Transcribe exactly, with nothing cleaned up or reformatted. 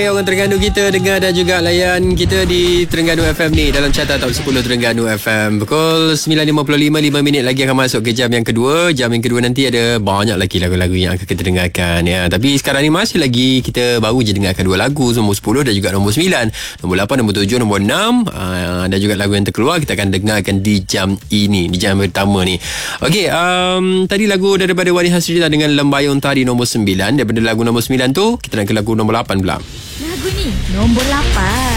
Orang Terengganu kita dengar dan juga layan kita di Terengganu F M ni dalam carta top sepuluh Terengganu F M. Pukul sembilan lima puluh lima, lima minit lagi akan masuk ke jam yang kedua. Jam yang kedua nanti ada banyak lagi lagu-lagu yang akan kita dengarkan ya. Tapi sekarang ni masih lagi kita baru je dengarkan dua lagu, nombor sepuluh dan juga nombor sembilan. Nombor lapan, nombor tujuh, nombor enam uh, dan juga lagu yang terkeluar kita akan dengarkan di jam ini, di jam pertama ni. Okey, um, tadi lagu daripada Wani Hasrita dengan Lembayung Tari nombor sembilan. Daripada lagu nombor sembilan tu kita nak ke lagu nombor lapan pula. Lagu ni nombor lapan.